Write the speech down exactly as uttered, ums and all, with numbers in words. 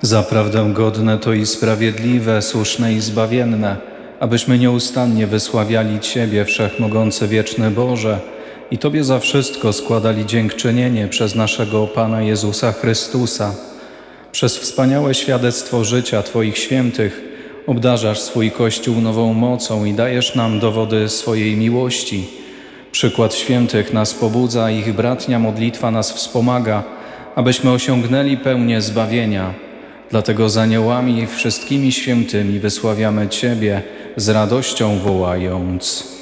Zaprawdę godne to i sprawiedliwe, słuszne i zbawienne, abyśmy nieustannie wysławiali Ciebie, Wszechmogący Wieczny Boże, i Tobie za wszystko składali dziękczynienie przez naszego Pana Jezusa Chrystusa. Przez wspaniałe świadectwo życia Twoich świętych obdarzasz swój Kościół nową mocą i dajesz nam dowody swojej miłości. Przykład świętych nas pobudza, ich bratnia modlitwa nas wspomaga, abyśmy osiągnęli pełnię zbawienia. Dlatego z aniołami i wszystkimi świętymi wysławiamy Ciebie, z radością wołając: